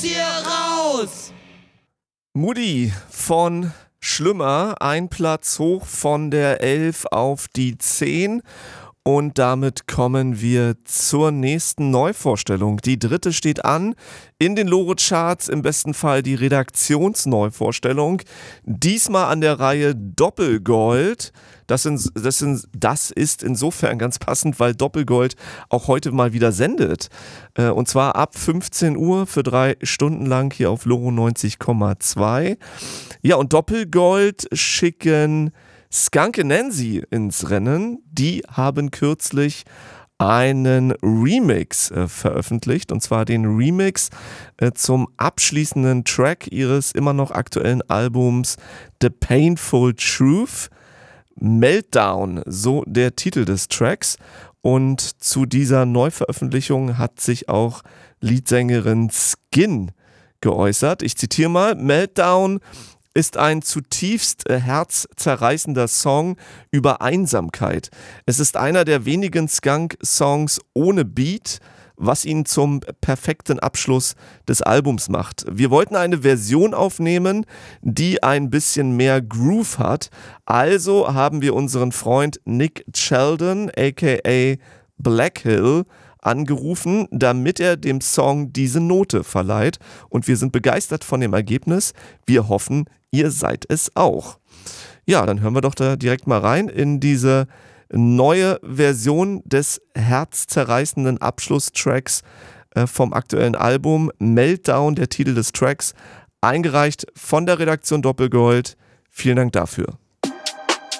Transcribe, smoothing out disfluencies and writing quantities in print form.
Hier raus! Moody von Schlimmer, ein Platz hoch von der 11 auf die 10. Und damit kommen wir zur nächsten Neuvorstellung. Die dritte steht an in den Loro-Charts, im besten Fall die Redaktionsneuvorstellung. Diesmal an der Reihe Doppelgold. Das ist insofern ganz passend, weil Doppelgold auch heute mal wieder sendet. Und zwar ab 15 Uhr für 3 Stunden lang hier auf Loro 90,2. Ja, und Doppelgold schicken Skunk Anansie ins Rennen. Die haben kürzlich einen Remix veröffentlicht, und zwar den Remix zum abschließenden Track ihres immer noch aktuellen Albums The Painful Truth. Meltdown, so der Titel des Tracks. Und zu dieser Neuveröffentlichung hat sich auch Leadsängerin Skin geäußert. Ich zitiere mal: Meltdown ist ein zutiefst herzzerreißender Song über Einsamkeit. Es ist einer der wenigen Skunk-Songs ohne Beat, was ihn zum perfekten Abschluss des Albums macht. Wir wollten eine Version aufnehmen, die ein bisschen mehr Groove hat. Also haben wir unseren Freund Nick Sheldon, aka Blackhill, angerufen, damit er dem Song diese Note verleiht. Und wir sind begeistert von dem Ergebnis. Wir hoffen, ihr seid es auch. Ja, dann hören wir doch da direkt mal rein in diese neue Version des herzzerreißenden Abschlusstracks vom aktuellen Album. Meltdown, der Titel des Tracks, eingereicht von der Redaktion Doppelgold. Vielen Dank dafür.